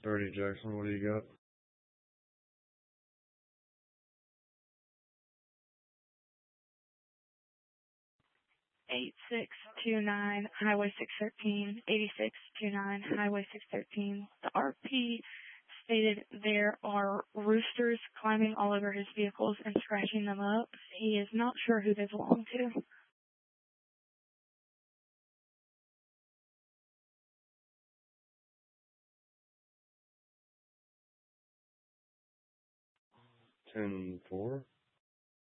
30 Jackson, what do you got? 8629 Highway 613, 8629 Highway 613. The RP stated there are roosters climbing all over his vehicles and scratching them up. He is not sure who they belong to. 10-4.